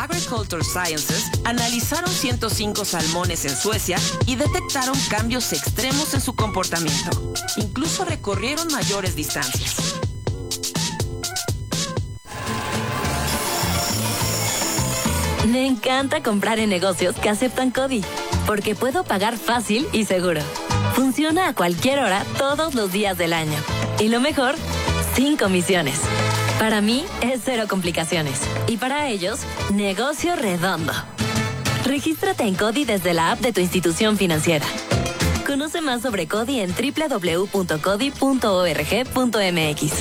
Agriculture Sciences analizaron 105 salmones en Suecia y detectaron cambios extremos en su comportamiento. Incluso recorrieron mayores distancias. Me encanta comprar en negocios que aceptan CODI, porque puedo pagar fácil y seguro. Funciona a cualquier hora, todos los días del año. Y lo mejor, sin comisiones. Para mí es cero complicaciones. Y para ellos, negocio redondo. Regístrate en CODI desde la app de tu institución financiera. Conoce más sobre CODI en www.codi.org.mx.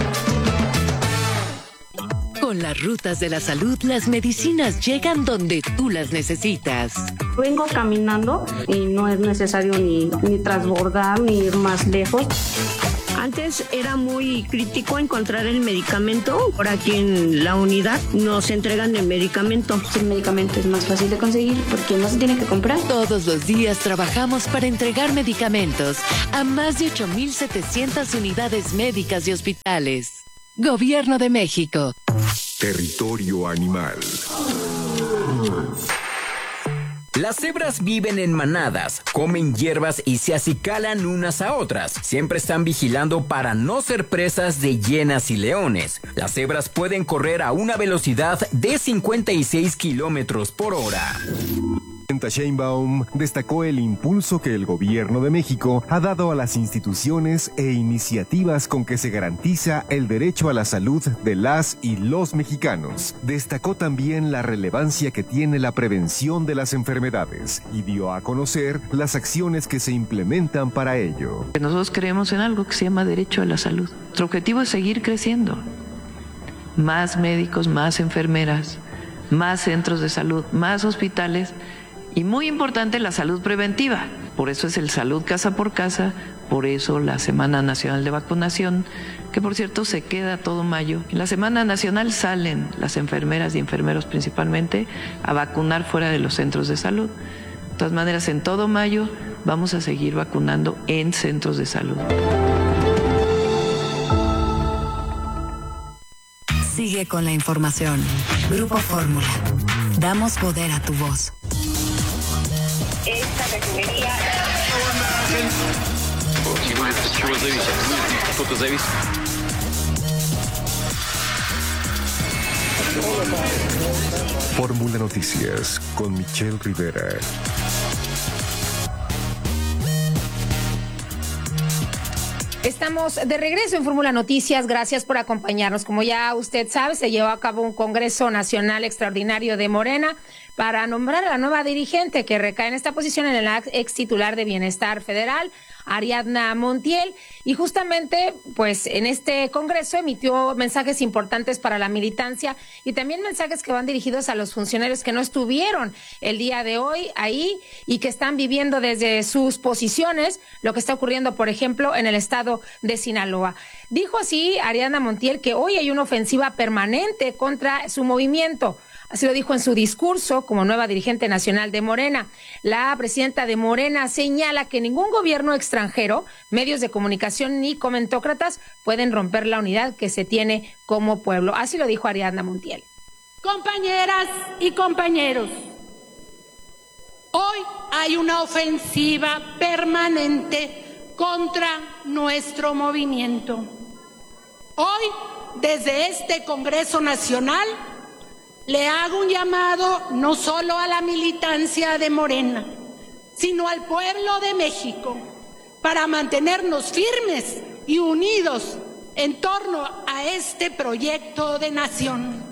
Con las rutas de la salud, las medicinas llegan donde tú las necesitas. Vengo caminando y no es necesario ni transbordar ni ir más lejos. Antes era muy crítico encontrar el medicamento. Por aquí en la unidad nos entregan el medicamento. El medicamento es más fácil de conseguir porque no se tiene que comprar. Todos los días trabajamos para entregar medicamentos a más de 8,700 unidades médicas y hospitales. Gobierno de México. Territorio animal. Las cebras viven en manadas, comen hierbas y se acicalan unas a otras. Siempre están vigilando para no ser presas de hienas y leones. Las cebras pueden correr a una velocidad de 56 kilómetros por hora. Sheinbaum destacó el impulso que el Gobierno de México ha dado a las instituciones e iniciativas con que se garantiza el derecho a la salud de las y los mexicanos. Destacó también la relevancia que tiene la prevención de las enfermedades y dio a conocer las acciones que se implementan para ello. Nosotros creemos en algo que se llama derecho a la salud. Nuestro objetivo es seguir creciendo. Más médicos, más enfermeras, más centros de salud, más hospitales. Y muy importante la salud preventiva, por eso es el salud casa por casa, por eso la Semana Nacional de Vacunación, que por cierto se queda todo mayo. En la Semana Nacional salen las enfermeras y enfermeros principalmente a vacunar fuera de los centros de salud. De todas maneras, en todo mayo vamos a seguir vacunando en centros de salud. Sigue con la información. Grupo Fórmula. Damos poder a tu voz. Esta refinería... Fórmula Noticias con Michelle Rivera. Estamos de regreso en Fórmula Noticias. Gracias por acompañarnos. Como ya usted sabe, se llevó a cabo un Congreso Nacional Extraordinario de Morena para nombrar a la nueva dirigente que recae en esta posición en la ex titular de Bienestar Federal, Ariadna Montiel, y justamente pues en este congreso emitió mensajes importantes para la militancia y también mensajes que van dirigidos a los funcionarios que no estuvieron el día de hoy ahí y que están viviendo desde sus posiciones lo que está ocurriendo, por ejemplo, en el estado de Sinaloa. Dijo así Ariadna Montiel que hoy hay una ofensiva permanente contra su movimiento. Así lo dijo en su discurso como nueva dirigente nacional de Morena. La presidenta de Morena señala que ningún gobierno extranjero, medios de comunicación ni comentócratas pueden romper la unidad que se tiene como pueblo. Así lo dijo Ariadna Montiel. Compañeras y compañeros, hoy hay una ofensiva permanente contra nuestro movimiento. Hoy, desde este Congreso Nacional, le hago un llamado no solo a la militancia de Morena, sino al pueblo de México, para mantenernos firmes y unidos en torno a este proyecto de nación.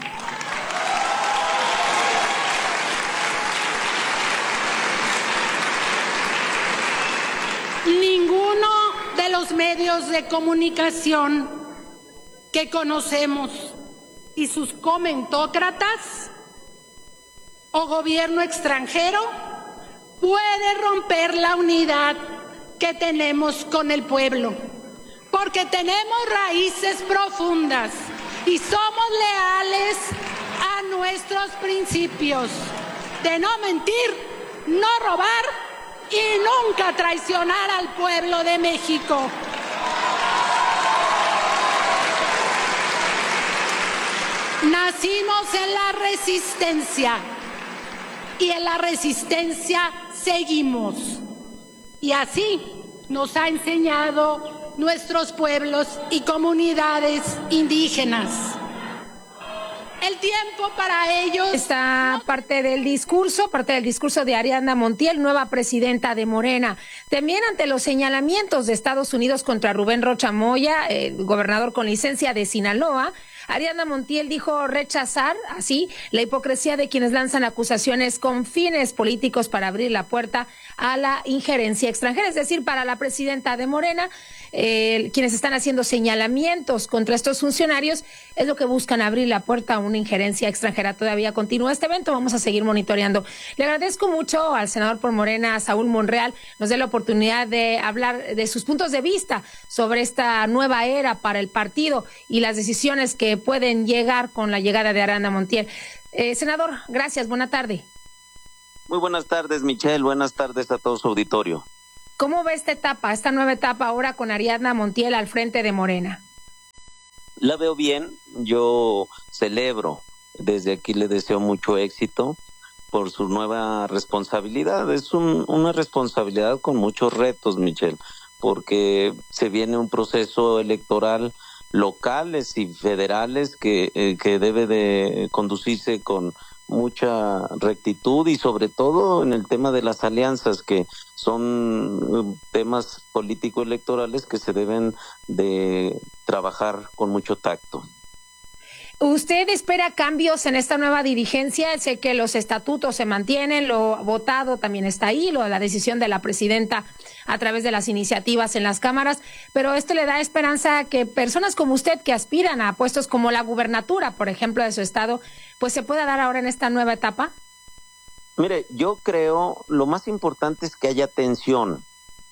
Ninguno de los medios de comunicación que conocemos y sus comentócratas o gobierno extranjero puede romper la unidad que tenemos con el pueblo, porque tenemos raíces profundas y somos leales a nuestros principios de no mentir, no robar y nunca traicionar al pueblo de México. Nacimos en la resistencia y en la resistencia seguimos. Y así nos ha enseñado nuestros pueblos y comunidades indígenas. El tiempo para ellos. Esta parte del discurso de Ariadna Montiel, nueva presidenta de Morena. También ante los señalamientos de Estados Unidos contra Rubén Rocha Moya, gobernador con licencia de Sinaloa, Ariadna Montiel dijo rechazar, así, la hipocresía de quienes lanzan acusaciones con fines políticos para abrir la puerta a la injerencia extranjera, es decir, para la presidenta de Morena, quienes están haciendo señalamientos contra estos funcionarios, es lo que buscan, abrir la puerta a una injerencia extranjera. Todavía continúa este evento, vamos a seguir monitoreando. Le agradezco mucho al senador por Morena, Saúl Monreal, nos dé la oportunidad de hablar de sus puntos de vista sobre esta nueva era para el partido y las decisiones que pueden llegar con la llegada de Ariadna Montiel. Senador, gracias, buena tarde. Muy buenas tardes, Michelle, buenas tardes a todo su auditorio. ¿Cómo ve esta nueva etapa ahora con Ariadna Montiel al frente de Morena? La veo bien, yo celebro, desde aquí le deseo mucho éxito por su nueva responsabilidad. Es una responsabilidad con muchos retos, Michelle, porque se viene un proceso electoral locales y federales que debe de conducirse con mucha rectitud y sobre todo en el tema de las alianzas, que son temas político-electorales que se deben de trabajar con mucho tacto. ¿Usted espera cambios en esta nueva dirigencia? Sé que los estatutos se mantienen, lo votado también está ahí, la decisión de la presidenta a través de las iniciativas en las cámaras, pero esto le da esperanza a que personas como usted que aspiran a puestos como la gubernatura, por ejemplo, de su estado, pues se pueda dar ahora en esta nueva etapa. Mire, yo creo lo más importante es que haya tensión.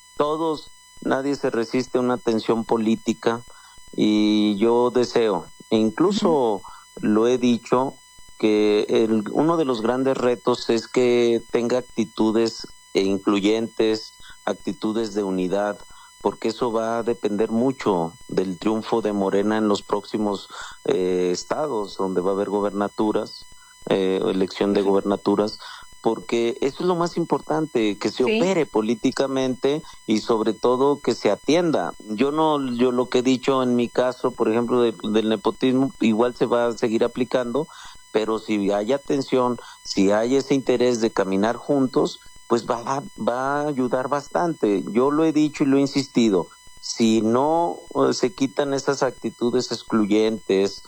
Nadie se resiste a una tensión política y yo deseo, e incluso lo he dicho, que uno de los grandes retos es que tenga actitudes incluyentes, actitudes de unidad, porque eso va a depender mucho del triunfo de Morena en los próximos estados, donde va a haber gobernaturas, elección de gobernaturas, porque eso es lo más importante, que se opere políticamente y sobre todo que se atienda. Yo lo que he dicho en mi caso, por ejemplo, del nepotismo, igual se va a seguir aplicando, pero si hay atención, si hay ese interés de caminar juntos, pues va a ayudar bastante. Yo lo he dicho y lo he insistido, si no se quitan esas actitudes excluyentes,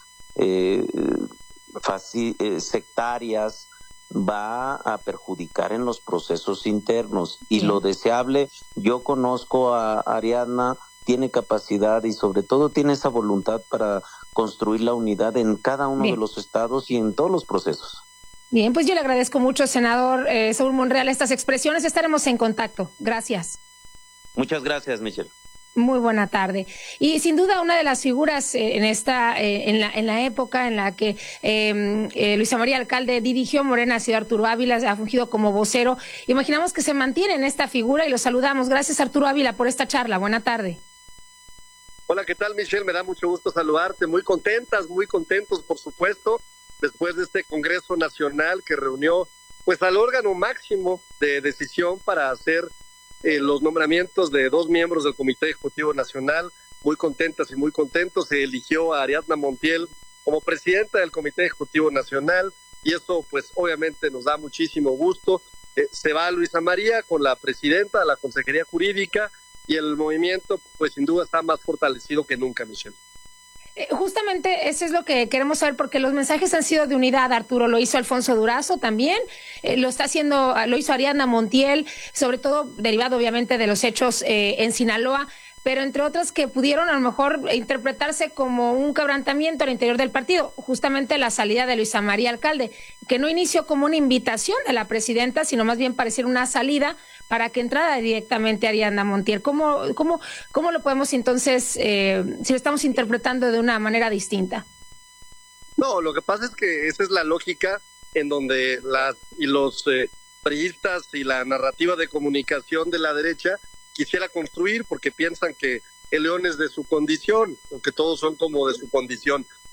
sectarias, va a perjudicar en los procesos internos y lo deseable, yo conozco a Ariadna, tiene capacidad y sobre todo tiene esa voluntad para construir la unidad en cada uno de los estados y en todos los procesos. Bien, pues yo le agradezco mucho, senador Saúl Monreal, estas expresiones. Estaremos en contacto. Gracias. Muchas gracias, Michelle. Muy buena tarde. Y sin duda una de las figuras en la época en la que Luisa María Alcalde dirigió Morena, ha sido Arturo Ávila, ha fungido como vocero. Imaginamos que se mantiene en esta figura y lo saludamos. Gracias, Arturo Ávila, por esta charla. Buena tarde. Hola, ¿qué tal, Michelle? Me da mucho gusto saludarte. Muy contentas, muy contentos, por supuesto, después de este Congreso Nacional que reunió pues al órgano máximo de decisión para hacer los nombramientos de 2 miembros del Comité Ejecutivo Nacional. Muy contentas y muy contentos. Se eligió a Ariadna Montiel como presidenta del Comité Ejecutivo Nacional y eso pues obviamente nos da muchísimo gusto. Se va Luisa María con la presidenta de la Consejería Jurídica y el movimiento pues sin duda está más fortalecido que nunca, Michelle. Justamente eso es lo que queremos saber, porque los mensajes han sido de unidad, Arturo. Lo hizo Alfonso Durazo también, lo hizo Ariadna Montiel, sobre todo derivado obviamente de los hechos en Sinaloa, pero entre otras que pudieron a lo mejor interpretarse como un quebrantamiento al interior del partido, justamente la salida de Luisa María Alcalde, que no inició como una invitación de la presidenta, sino más bien pareciera una salida para que entrara directamente Ariadna Montiel. ¿Cómo lo podemos entonces, si lo estamos interpretando de una manera distinta? No, lo que pasa es que esa es la lógica en donde los priistas y la narrativa de comunicación de la derecha quisiera construir, porque piensan que el león es de su condición, o que todos son como de su condición.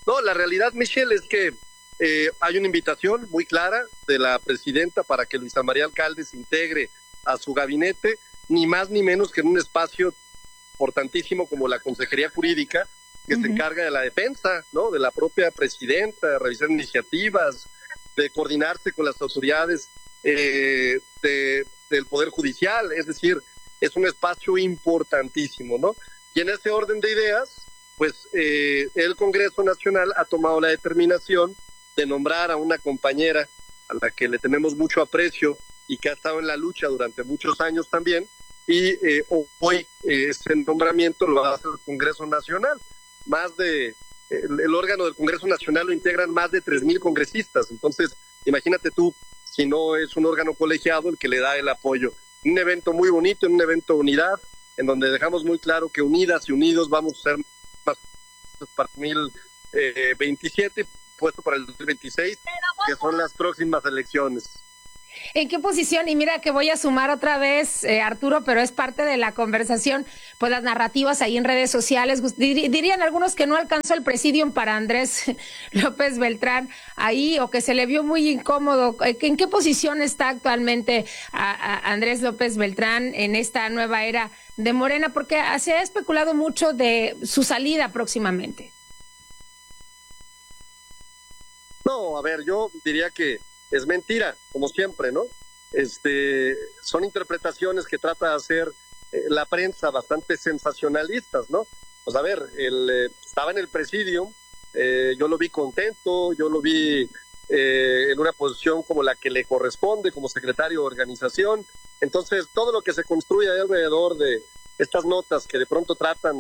No, la realidad, Michelle, es que hay una invitación muy clara de la presidenta para que Luisa María Alcalde se integre a su gabinete, ni más ni menos que en un espacio importantísimo como la Consejería Jurídica, que se encarga de la defensa, ¿no? De la propia presidenta, de revisar iniciativas, de coordinarse con las autoridades del Poder Judicial. Es decir, es un espacio importantísimo, ¿no? Y en ese orden de ideas, pues el Congreso Nacional ha tomado la determinación de nombrar a una compañera a la que le tenemos mucho aprecio y que ha estado en la lucha durante muchos años también, y hoy ese nombramiento lo va a hacer el Congreso Nacional. El órgano del Congreso Nacional lo integran más de 3,000 congresistas. Entonces, imagínate tú, si no es un órgano colegiado el que le da el apoyo. Un evento muy bonito, un evento de unidad, en donde dejamos muy claro que unidas y unidos vamos a ser más para 2027, puesto para el 2026, que son las próximas elecciones. ¿En qué posición? Y mira que voy a sumar otra vez, Arturo, pero es parte de la conversación, pues las narrativas ahí en redes sociales. Dirían algunos que no alcanzó el presidium para Andrés López Beltrán ahí, o que se le vio muy incómodo. ¿En qué posición está actualmente a Andrés López Beltrán en esta nueva era de Morena? Porque se ha especulado mucho de su salida próximamente. No, a ver, yo diría que es mentira, como siempre, ¿no? Son interpretaciones que trata de hacer la prensa, bastante sensacionalistas, ¿no? Pues a ver, estaba en el presidium, yo lo vi contento, yo lo vi en una posición como la que le corresponde como secretario de organización. Entonces, todo lo que se construye alrededor de estas notas que de pronto tratan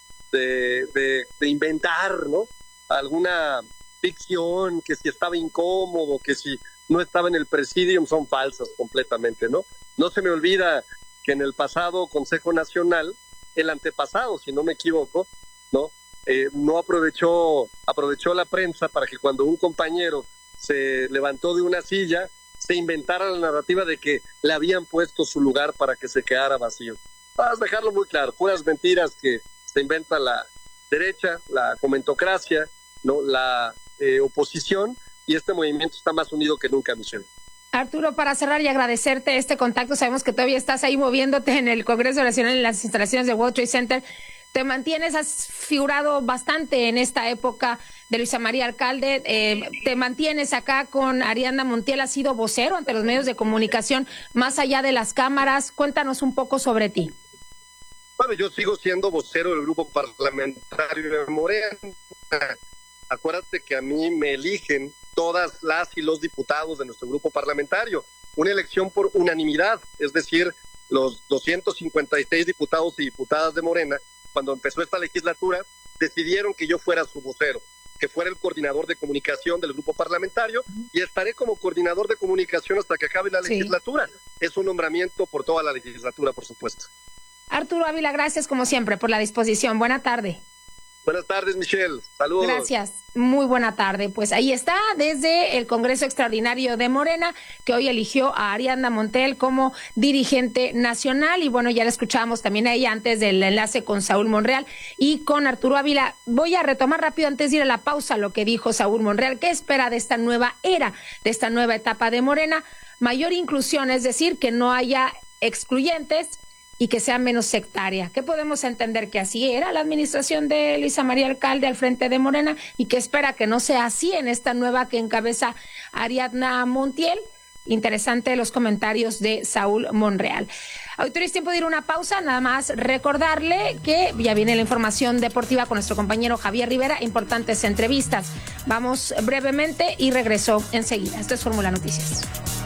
de inventar, ¿no? Alguna ficción, que si estaba incómodo, que si no estaba en el presidium, son falsas completamente, ¿no? No se me olvida que en el pasado Consejo Nacional, el antepasado, si no me equivoco, ¿no? No aprovechó la prensa para que cuando un compañero se levantó de una silla, se inventara la narrativa de que le habían puesto su lugar para que se quedara vacío. Vas a dejarlo muy claro, puras mentiras que se inventa la derecha, la comentocracia, ¿no? La oposición, y este movimiento está más unido que nunca, Michelle. Arturo, para cerrar y agradecerte este contacto, sabemos que todavía estás ahí moviéndote en el Congreso Nacional, en las instalaciones del World Trade Center. Te mantienes, has figurado bastante en esta época de Luisa María Alcalde, te mantienes acá con Ariadna Montiel, has sido vocero ante los medios de comunicación, más allá de las cámaras. Cuéntanos un poco sobre ti. Bueno, yo sigo siendo vocero del grupo parlamentario de Morena. Acuérdate que a mí me eligen todas las y los diputados de nuestro grupo parlamentario. Una elección por unanimidad, es decir, los 256 diputados y diputadas de Morena, cuando empezó esta legislatura, decidieron que yo fuera su vocero, que fuera el coordinador de comunicación del grupo parlamentario, y estaré como coordinador de comunicación hasta que acabe la legislatura. Es un nombramiento por toda la legislatura, por supuesto. Arturo Ávila, gracias como siempre por la disposición. Buena tarde. Buenas tardes, Michelle. Saludos. Gracias. Muy buena tarde. Pues ahí está, desde el Congreso Extraordinario de Morena, que hoy eligió a Ariadna Montiel como dirigente nacional. Y bueno, ya la escuchábamos también a ella antes del enlace con Saúl Monreal y con Arturo Ávila. Voy a retomar rápido antes de ir a la pausa lo que dijo Saúl Monreal. ¿Qué espera de esta nueva era, de esta nueva etapa de Morena? Mayor inclusión, es decir, que no haya excluyentes y que sea menos sectaria. ¿Qué podemos entender? Que así era la administración de Luisa María Alcalde al frente de Morena, y que espera que no sea así en esta nueva que encabeza Ariadna Montiel. Interesante los comentarios de Saúl Monreal. Ahorita es tiempo de ir a una pausa, nada más recordarle que ya viene la información deportiva con nuestro compañero Javier Rivera, importantes entrevistas. Vamos brevemente y regreso enseguida. Esto es Fórmula Noticias.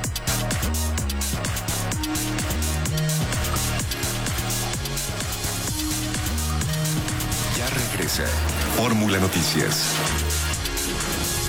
Fórmula Noticias.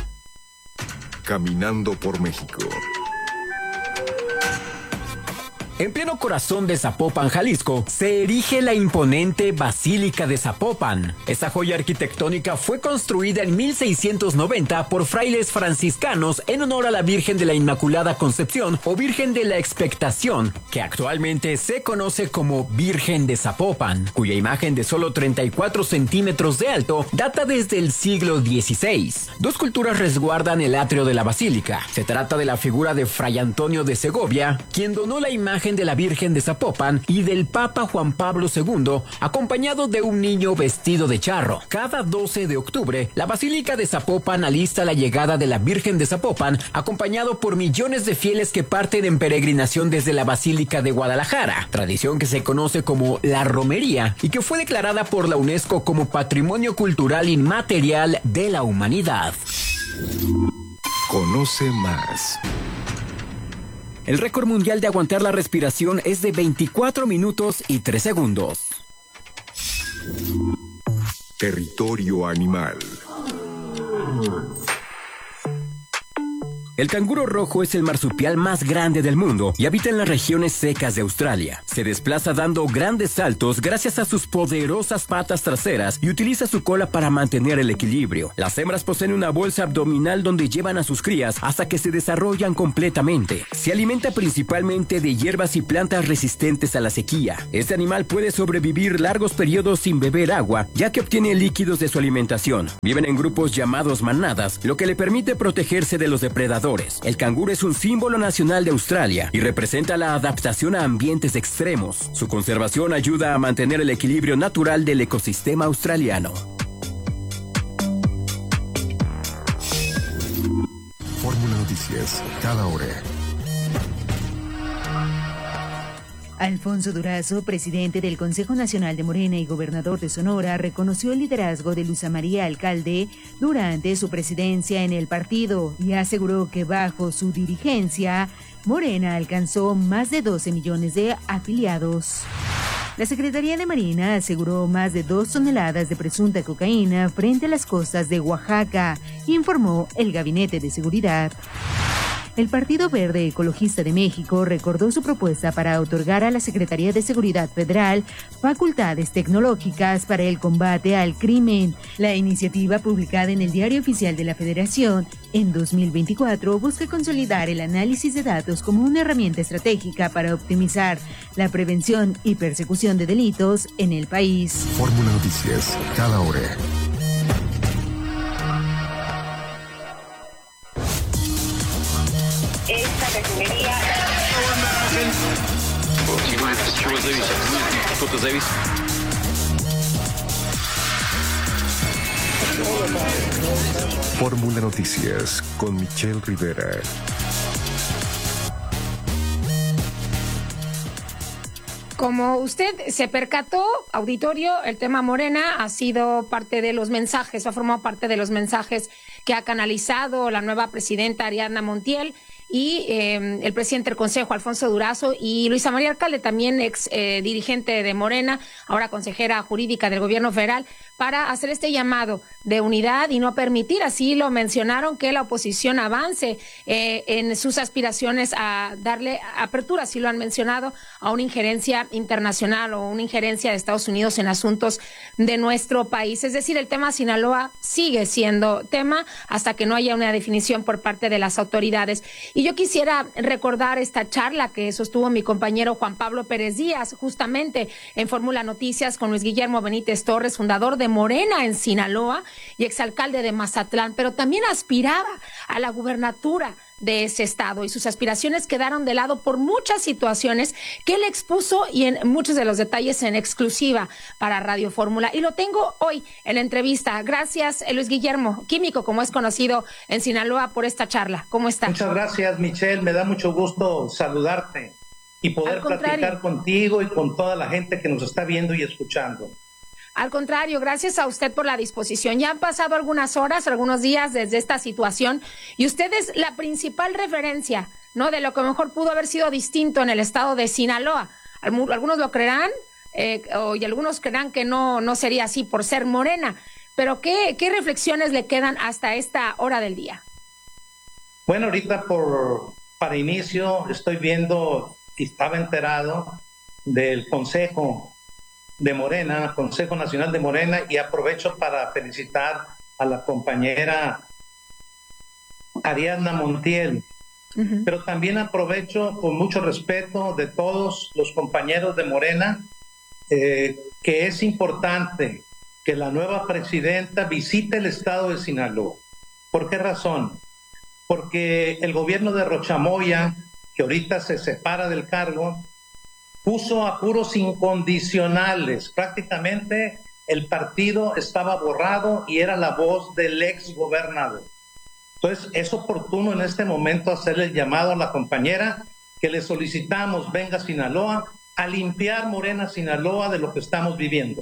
Caminando por México. En pleno corazón de Zapopan, Jalisco, se erige la imponente Basílica de Zapopan. Esta joya arquitectónica fue construida en 1690 por frailes franciscanos en honor a la Virgen de la Inmaculada Concepción o Virgen de la Expectación, que actualmente se conoce como Virgen de Zapopan, cuya imagen de solo 34 centímetros de alto data desde el siglo XVI. Dos esculturas resguardan el atrio de la basílica. Se trata de la figura de Fray Antonio de Segovia, quien donó la imagen de la Virgen de Zapopan, y del Papa Juan Pablo II, acompañado de un niño vestido de charro. Cada 12 de octubre, la Basílica de Zapopan alista la llegada de la Virgen de Zapopan, acompañado por millones de fieles que parten en peregrinación desde la Basílica de Guadalajara, tradición que se conoce como la romería y que fue declarada por la UNESCO como Patrimonio Cultural Inmaterial de la Humanidad. Conoce más. El récord mundial de aguantar la respiración es de 24 minutos y 3 segundos. Territorio animal. El canguro rojo es el marsupial más grande del mundo y habita en las regiones secas de Australia. Se desplaza dando grandes saltos gracias a sus poderosas patas traseras y utiliza su cola para mantener el equilibrio. Las hembras poseen una bolsa abdominal donde llevan a sus crías hasta que se desarrollan completamente. Se alimenta principalmente de hierbas y plantas resistentes a la sequía. Este animal puede sobrevivir largos periodos sin beber agua, ya que obtiene líquidos de su alimentación. Viven en grupos llamados manadas, lo que le permite protegerse de los depredadores. El canguro es un símbolo nacional de Australia y representa la adaptación a ambientes extremos. Su conservación ayuda a mantener el equilibrio natural del ecosistema australiano. Fórmula Noticias, cada hora. Alfonso Durazo, presidente del Consejo Nacional de Morena y gobernador de Sonora, reconoció el liderazgo de Luisa María Alcalde durante su presidencia en el partido y aseguró que bajo su dirigencia, Morena alcanzó más de 12 millones de afiliados. La Secretaría de Marina aseguró más de 2 toneladas de presunta cocaína frente a las costas de Oaxaca, informó el Gabinete de Seguridad. El Partido Verde Ecologista de México recordó su propuesta para otorgar a la Secretaría de Seguridad Federal facultades tecnológicas para el combate al crimen. La iniciativa, publicada en el Diario Oficial de la Federación en 2024, busca consolidar el análisis de datos como una herramienta estratégica para optimizar la prevención y persecución de delitos en el país. Fórmula Noticias, cada hora. Esta refinería... Fórmula Noticias con Michelle Rivera. Como usted se percató, auditorio, el tema Morena ha sido parte de los mensajes, ha formado parte de los mensajes que ha canalizado la nueva presidenta Ariadna Montiel y el presidente del Consejo, Alfonso Durazo, y Luisa María Alcalde, también ex dirigente de Morena, ahora consejera jurídica del gobierno federal, para hacer este llamado de unidad y no permitir, así lo mencionaron, que la oposición avance en sus aspiraciones a darle apertura, así lo han mencionado, a una injerencia internacional o una injerencia de Estados Unidos en asuntos de nuestro país. Es decir, el tema Sinaloa sigue siendo tema hasta que no haya una definición por parte de las autoridades. Y yo quisiera recordar esta charla que sostuvo mi compañero Juan Pablo Pérez Díaz, justamente en Fórmula Noticias, con Luis Guillermo Benítez Torres, fundador de Morena en Sinaloa y exalcalde de Mazatlán, pero también aspiraba a la gubernatura de ese estado y sus aspiraciones quedaron de lado por muchas situaciones que él expuso y en muchos de los detalles en exclusiva para Radio Fórmula. Y lo tengo hoy en la entrevista. Gracias, Luis Guillermo, químico, como es conocido en Sinaloa, por esta charla. ¿Cómo está? Muchas gracias, Michelle. Me da mucho gusto saludarte y poder platicar contigo y con toda la gente que nos está viendo y escuchando. Al contrario, gracias a usted por la disposición. Ya han pasado algunas horas, algunos días desde esta situación y usted es la principal referencia, ¿no?, de lo que mejor pudo haber sido distinto en el estado de Sinaloa. Algunos lo creerán y algunos creerán que no sería así por ser Morena. Pero ¿qué reflexiones le quedan hasta esta hora del día? Bueno, ahorita para inicio estoy viendo y estaba enterado del Consejo de Morena, Consejo Nacional de Morena, y aprovecho para felicitar a la compañera Ariadna Montiel. Pero también aprovecho con mucho respeto de todos los compañeros de Morena, que es importante que la nueva presidenta visite el estado de Sinaloa. ¿Por qué razón? Porque el gobierno de Rochamoya, que ahorita se separa del cargo, puso apuros incondicionales. Prácticamente el partido estaba borrado y era la voz del ex gobernador. Entonces es oportuno en este momento hacerle el llamado a la compañera que le solicitamos venga a Sinaloa a limpiar Morena Sinaloa de lo que estamos viviendo.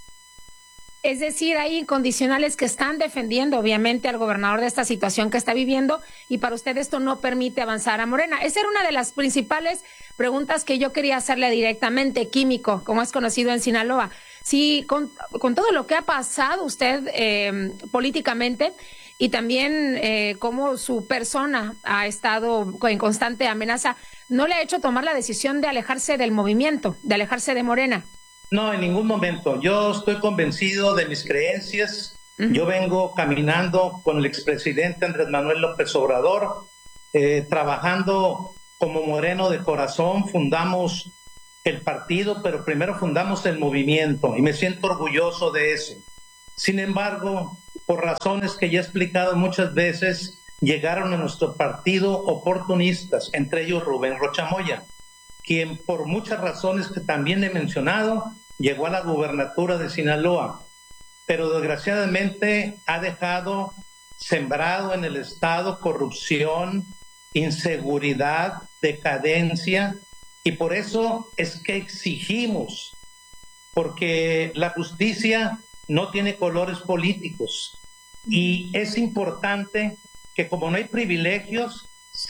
Es decir, hay incondicionales que están defendiendo obviamente al gobernador de esta situación que está viviendo, y para usted esto no permite avanzar a Morena. Esa era una de las principales preguntas que yo quería hacerle directamente. Químico, como es conocido en Sinaloa. Sí, con todo lo que ha pasado usted políticamente, y también cómo su persona ha estado en constante amenaza, ¿no le ha hecho tomar la decisión de alejarse del movimiento, de alejarse de Morena? No, en ningún momento. Yo estoy convencido de mis creencias. Yo vengo caminando con el expresidente Andrés Manuel López Obrador, trabajando como moreno de corazón. Fundamos el partido, pero primero fundamos el movimiento, y me siento orgulloso de eso. Sin embargo, por razones que ya he explicado muchas veces, llegaron a nuestro partido oportunistas, entre ellos Rubén Rochamoya, quien por muchas razones que también he mencionado, llegó a la gubernatura de Sinaloa, pero desgraciadamente ha dejado sembrado en el estado corrupción, inseguridad, decadencia, y por eso es que exigimos, porque la justicia no tiene colores políticos, y es importante que, como no hay privilegios,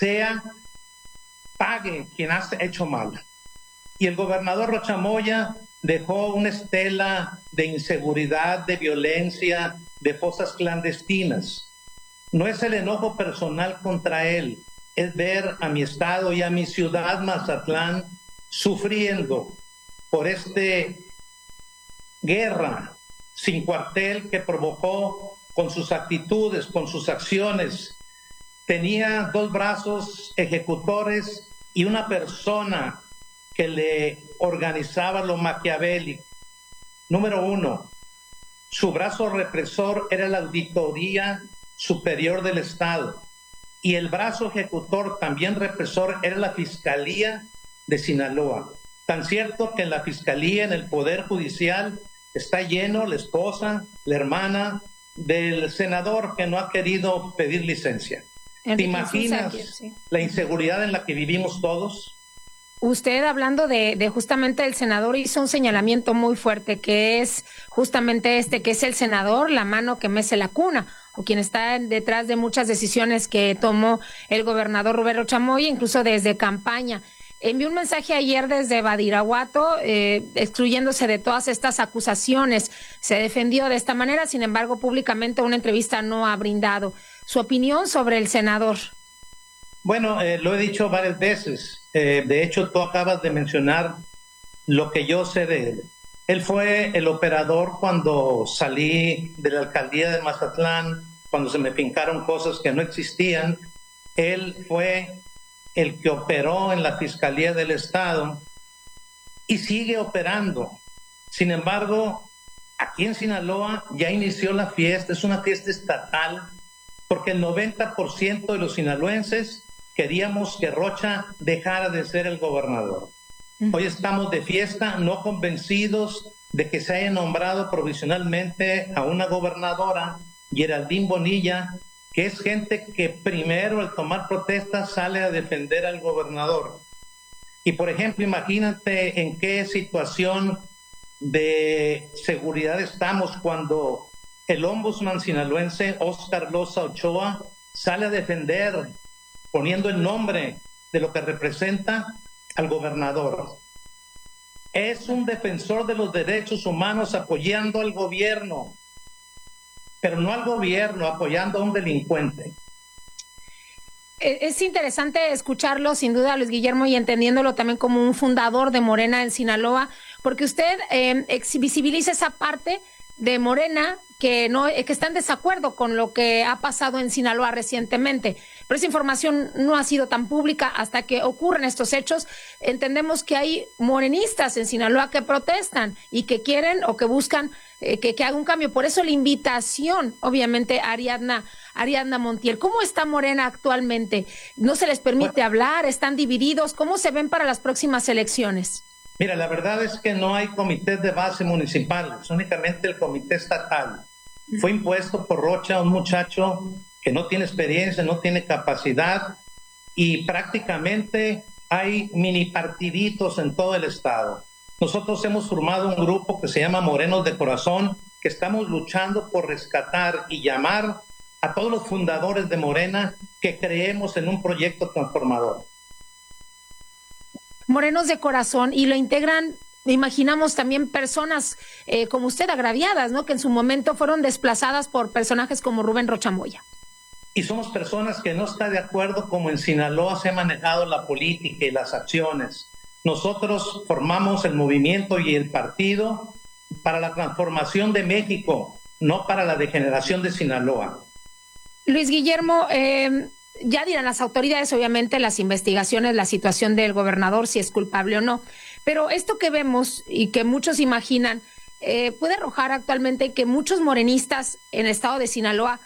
pague quien ha hecho mal. Y el gobernador Rochamoya dejó una estela de inseguridad, de violencia, de fosas clandestinas. No es el enojo personal contra él, es ver a mi estado y a mi ciudad, Mazatlán, sufriendo por guerra sin cuartel que provocó con sus actitudes, con sus acciones. Tenía 2 brazos ejecutores y una persona que le organizaba lo maquiavélico. Número 1, su brazo represor era la Auditoría Superior del Estado, y el brazo ejecutor, también represor, era la Fiscalía de Sinaloa. Tan cierto que en la Fiscalía, en el Poder Judicial, está lleno la esposa, la hermana del senador que no ha querido pedir licencia. ¿Te imaginas la inseguridad en la que vivimos todos? Usted, hablando de justamente el senador, hizo un señalamiento muy fuerte, que es justamente que es el senador, la mano que mece la cuna, o quien está detrás de muchas decisiones que tomó el gobernador Rubén Rochamoya, incluso desde campaña. Envió un mensaje ayer desde Badiraguato, excluyéndose de todas estas acusaciones. Se defendió de esta manera, sin embargo, públicamente una entrevista no ha brindado. ¿Su opinión sobre el senador? Bueno, lo he dicho varias veces. De hecho, tú acabas de mencionar lo que yo sé de él. Él fue el operador cuando salí de la alcaldía de Mazatlán, cuando se me fincaron cosas que no existían. Él fue el que operó en la Fiscalía del Estado y sigue operando. Sin embargo, aquí en Sinaloa ya inició la fiesta, es una fiesta estatal, porque el 90% de los sinaloenses queríamos que Rocha dejara de ser el gobernador. Hoy estamos de fiesta, no convencidos de que se haya nombrado provisionalmente a una gobernadora, Geraldine Bonilla, que es gente que primero al tomar protesta sale a defender al gobernador. Y por ejemplo, imagínate en qué situación de seguridad estamos cuando el ombudsman sinaloense Óscar Loza Ochoa sale a defender, poniendo el nombre de lo que representa al gobernador. Es un defensor de los derechos humanos apoyando al gobierno, pero no al gobierno, apoyando a un delincuente. Es interesante escucharlo, sin duda, Luis Guillermo, y entendiéndolo también como un fundador de Morena en Sinaloa, porque usted visibiliza esa parte de Morena que está en desacuerdo con lo que ha pasado en Sinaloa recientemente. Pero esa información no ha sido tan pública hasta que ocurren estos hechos. Entendemos que hay morenistas en Sinaloa que protestan y que quieren o que buscan que haga un cambio. Por eso la invitación, obviamente, a Ariadna Montiel. ¿Cómo está Morena actualmente? ¿No se les permite hablar? ¿Están divididos? ¿Cómo se ven para las próximas elecciones? Mira, la verdad es que no hay comités de base municipales, únicamente el comité estatal. Fue impuesto por Rocha, un muchacho que no tiene experiencia, no tiene capacidad, y prácticamente hay mini partiditos en todo el estado. Nosotros hemos formado un grupo que se llama Morenos de Corazón, que estamos luchando por rescatar y llamar a todos los fundadores de Morena que creemos en un proyecto transformador. Morenos de Corazón, y lo integran, imaginamos, también personas como usted, agraviadas, ¿no? Que en su momento fueron desplazadas por personajes como Rubén Rocha Moya. Y somos personas que no están de acuerdo como en Sinaloa se ha manejado la política y las acciones. Nosotros formamos el movimiento y el partido para la transformación de México, no para la degeneración de Sinaloa. Luis Guillermo, ya dirán las autoridades, obviamente, las investigaciones, la situación del gobernador, si es culpable o no. Pero esto que vemos y que muchos imaginan, puede arrojar actualmente que muchos morenistas en el estado de Sinaloa